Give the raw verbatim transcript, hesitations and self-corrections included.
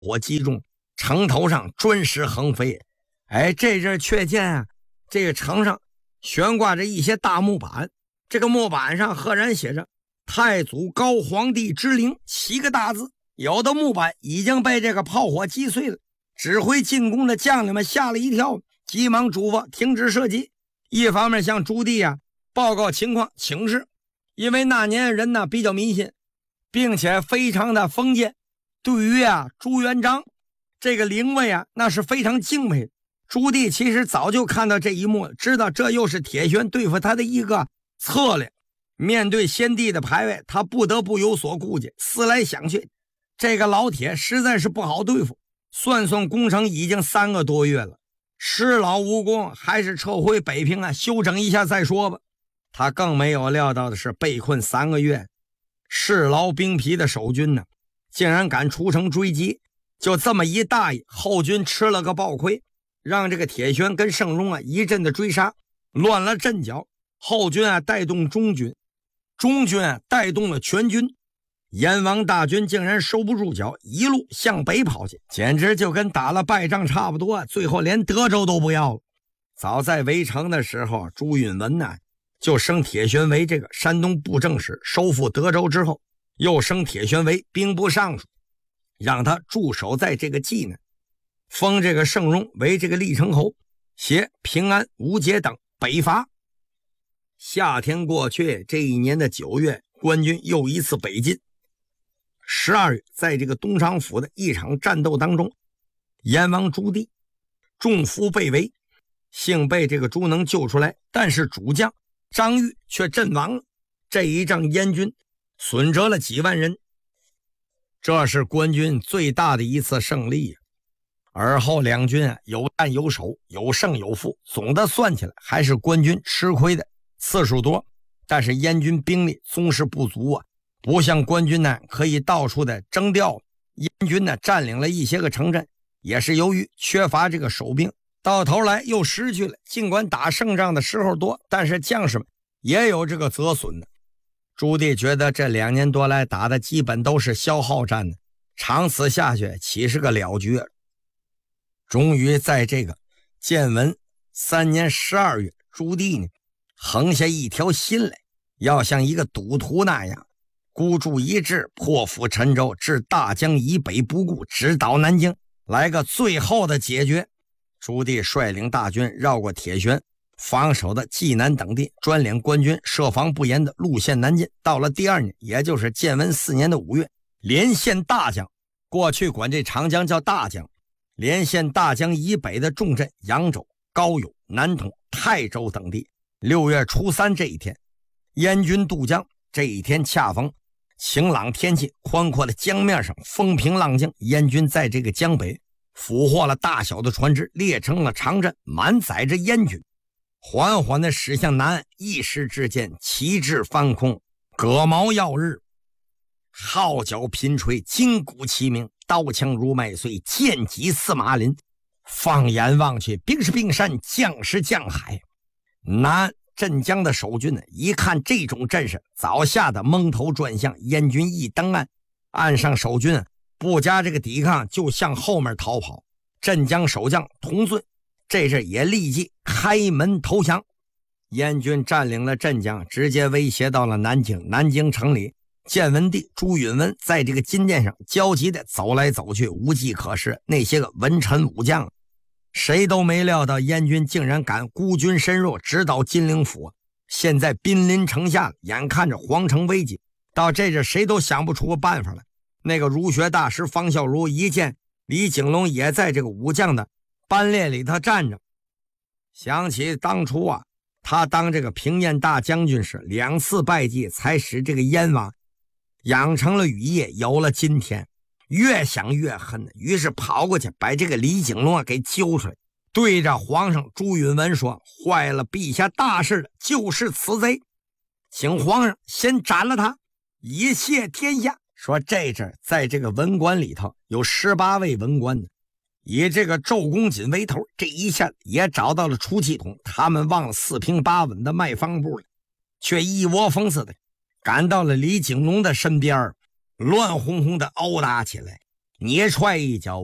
火击中，城头上砖石横飞。哎，这阵却见啊，这个城上悬挂着一些大木板，这个木板上赫然写着太祖高皇帝之灵七个大字。有的木板已经被这个炮火击碎了，指挥进攻的将领们吓了一跳，急忙嘱咐停止射击，一方面向朱棣啊报告情况请示。因为那年人呢比较迷信，并且非常的封建，对于啊朱元璋这个灵位啊那是非常敬佩的。朱棣其实早就看到这一幕，知道这又是铁宣对付他的一个策略。面对先帝的牌位，他不得不有所顾忌。思来想去，这个老铁实在是不好对付。算算工程已经三个多月了，时老无功，还是撤回北平啊，休整一下再说吧。他更没有料到的是，被困三个月，士劳兵疲的守军呢，竟然敢出城追击。就这么一大意，后军吃了个暴亏，让这个铁宣跟盛荣啊一阵的追杀，乱了阵脚。后军啊带动中军，中军啊带动了全军，燕王大军竟然收不住脚，一路向北跑去，简直就跟打了败仗差不多，最后连德州都不要了。早在围城的时候，朱允文呢就升铁宣为这个山东布政使，收复德州之后，又升铁宣为兵部尚书，让他驻守在这个济南，封这个盛荣为这个历城侯，携平安、吴节等北伐。夏天过去，这一年的九月，官军又一次北进。十二月，在这个东昌府的一场战斗当中，燕王朱棣中伏被围，幸被这个朱能救出来，但是主将张玉却阵亡了。这一仗燕军损折了几万人，这是官军最大的一次胜利。而后两军啊有战有守，有胜有负，总的算起来还是官军吃亏的次数多，但是燕军兵力总是不足啊，不像官军呢可以到处的征调。燕军呢占领了一些个城镇，也是由于缺乏这个守兵，到头来又失去了。尽管打胜仗的时候多，但是将士们也有这个折损的。朱棣觉得这两年多来打的基本都是消耗战的，长此下去岂是个了局。终于在这个建文三年十二月，朱棣呢横下一条心来，要像一个赌徒那样孤注一掷，破釜沉舟，至大江以北不顾，直捣南京，来个最后的解决。朱棣率领大军绕过铁宣，防守的济南等地，专领官军设防不严的路线南进。到了第二年，也就是建文四年的五月，连线大江，过去管这长江叫大江，连线大江以北的重镇扬州、高邮、南通、泰州等地。六月初三这一天，燕军渡江，这一天恰逢晴朗天气，宽阔的江面上风平浪静。燕军在这个江北俘获了大小的船只，列成了长阵，满载着燕军，缓缓地驶向南岸。一时之间，旗帜翻空，戈矛耀日，号角频吹，金鼓齐鸣，刀枪如麦穗，剑戟似马林。放眼望去，兵是兵山，将是将海。南镇江的守军呢，一看这种阵势，早吓得蒙头转向。燕军一登岸，岸上守军不加这个抵抗，就向后面逃跑。镇江守将童顺这时也立即开门投降。燕军占领了镇江，直接威胁到了南京。南京城里，建文帝朱允文在这个金殿上焦急地走来走去，无计可施。那些个文臣武将谁都没料到燕军竟然敢孤军深入，直捣金陵府。现在兵临城下，眼看着皇城危急，到这阵谁都想不出个办法来。那个儒学大师方孝孺一见李景龙也在这个武将的班列里头站着，想起当初啊，他当这个平燕大将军时，两次败绩才使这个燕王养成了羽翼，有了今天。越想越恨，于是跑过去把这个李景龙给揪出来，对着皇上朱允文说：坏了陛下大事的就是此贼，请皇上先斩了他，以谢天下。说这阵在这个文官里头有十八位文官呢，以这个周公瑾为头，这一下也找到了出气筒，他们忘了四平八稳的卖方部了，却一窝蜂似的赶到了李景龙的身边，乱哄哄的殴打起来。 你踹一脚